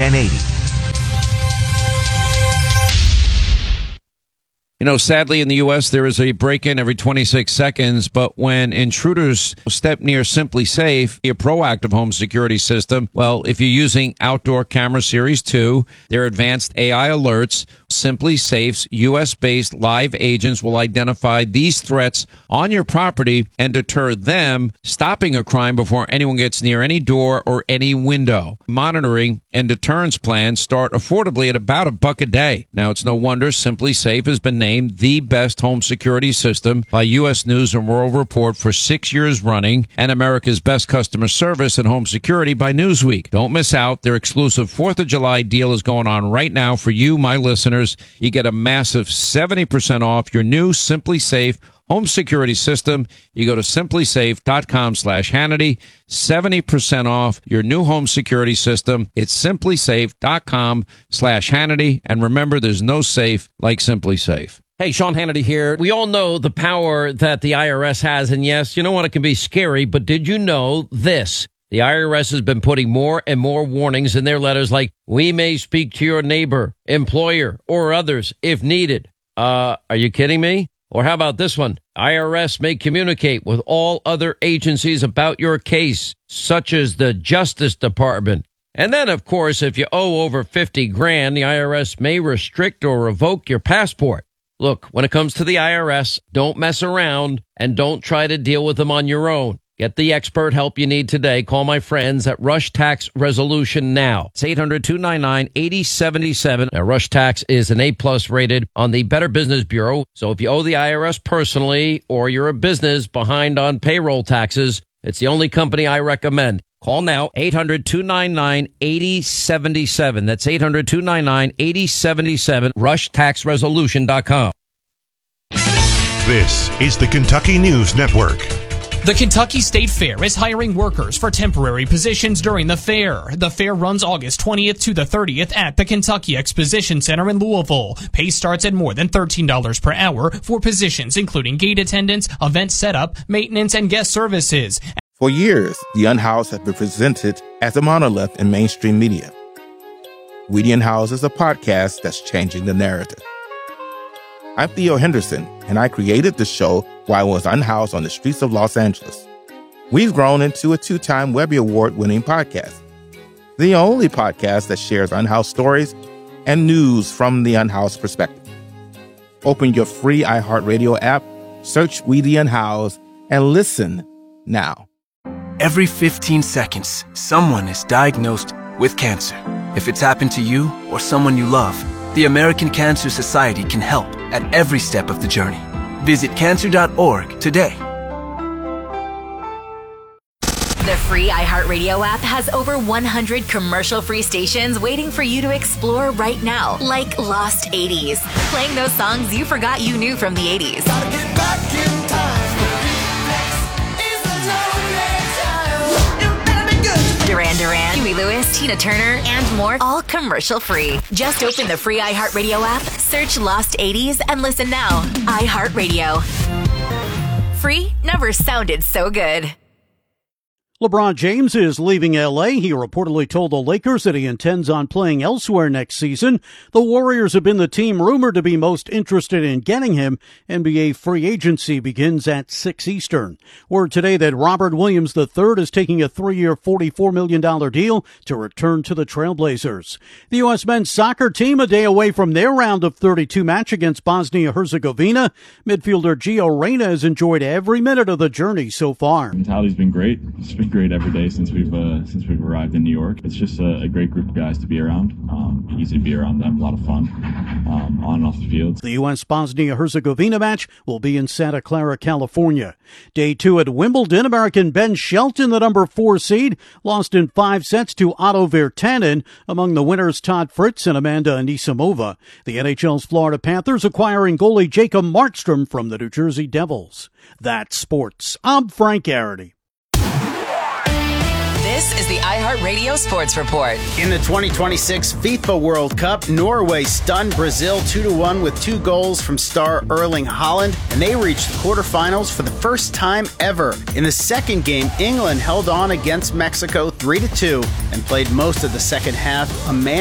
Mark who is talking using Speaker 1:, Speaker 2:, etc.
Speaker 1: 1080.
Speaker 2: You know, sadly, in the U.S., there is a break-in every 26 seconds, but when intruders step near Simply Safe, a proactive home security system, well, if you're using Outdoor Camera Series 2, their advanced AI alerts, Simply Safe's U.S.-based live agents will identify these threats on your property and deter them, stopping a crime before anyone gets near any door or any window. Monitoring and deterrence plans start affordably at about $1 a day. Now, it's no wonder Simply Safe has been named the best home security system by U.S. News and World Report for 6 years running, and America's best customer service and home security by Newsweek. Don't miss out. Their exclusive 4th of July deal is going on right now for you, my listeners. You get a massive 70% off your new Simply Safe home security system. You go to simplysafe.com/Hannity. 70% off your new home security system. It's simplysafe.com/Hannity. And remember, there's no safe like Simply Safe.
Speaker 3: Hey, Sean Hannity here. We all know the power that the IRS has. And yes, you know what? It can be scary. But did you know this? The IRS has been putting more and more warnings in their letters like, we may speak to your neighbor, employer, or others if needed. Are you kidding me? Or how about this one? IRS may communicate with all other agencies about your case, such as the Justice Department. And then, of course, if you owe over $50,000, the IRS may restrict or revoke your passport. Look, when it comes to the IRS, don't mess around and don't try to deal with them on your own. Get the expert help you need today. Call my friends at Rush Tax Resolution now. It's 800-299-8077. Now, Rush Tax is an A+ rated on the Better Business Bureau. So if you owe the IRS personally or you're a business behind on payroll taxes, it's the only company I recommend. Call now, 800-299-8077. That's 800-299-8077, rushtaxresolution.com.
Speaker 4: This is the Kentucky News Network.
Speaker 5: The Kentucky State Fair is hiring workers for temporary positions during the fair. The fair runs August 20th to the 30th at the Kentucky Exposition Center in Louisville. Pay starts at more than $13 per hour for positions including gate attendants, event setup, maintenance, and guest services.
Speaker 6: For years, The Unhoused have been presented as a monolith in mainstream media. We The Unhoused is a podcast that's changing the narrative. I'm Theo Henderson, and I created the show while I was unhoused on the streets of Los Angeles. We've grown into a 2-time Webby Award-winning podcast, the only podcast that shares unhoused stories and news from the unhoused perspective. Open your free iHeartRadio app, search We The Unhoused, and listen now.
Speaker 7: Every 15 seconds, someone is diagnosed with cancer. If it's happened to you or someone you love, the American Cancer Society can help at every step of the journey. Visit cancer.org today.
Speaker 8: The free iHeartRadio app has over 100 commercial-free stations waiting for you to explore right now, like Lost 80s, playing those songs you forgot you knew from the 80s. Gotta get back in time. Duran Duran, Huey Lewis, Tina Turner, and more, all commercial-free. Just open the free iHeartRadio app, search Lost 80s, and listen now. iHeartRadio. Free never sounded so good.
Speaker 9: LeBron James is leaving L.A. He reportedly told the Lakers that he intends on playing elsewhere next season. The Warriors have been the team rumored to be most interested in getting him. NBA free agency begins at 6 Eastern. Word today that Robert Williams III is taking a 3-year, $44 million deal to return to the Trailblazers. The U.S. men's soccer team a day away from their round of 32 match against Bosnia-Herzegovina. Midfielder Gio Reyna has enjoyed every minute of the journey so far.
Speaker 10: The mentality's been great. It's been great every day since we've arrived in New York. It's just a great group of guys to be around. Easy to be around them, a lot of fun on and off the field.
Speaker 9: The U.S. Bosnia-Herzegovina match will be in Santa Clara, California. Day 2 at Wimbledon, American Ben Shelton, the number 4 seed, lost in 5 sets to Otto Virtanen. Among the winners, Todd Fritz and Amanda Anisimova. The NHL's Florida Panthers acquiring goalie Jacob Markstrom from the New Jersey Devils. That's sports. I'm Frank Garrity.
Speaker 11: This is the iHeartRadio Sports Report.
Speaker 12: In the 2026 FIFA World Cup, Norway stunned Brazil 2-1 with 2 goals from star Erling Haaland, and they reached the quarterfinals for the first time ever. In the second game, England held on against Mexico 3-2 and played most of the second half.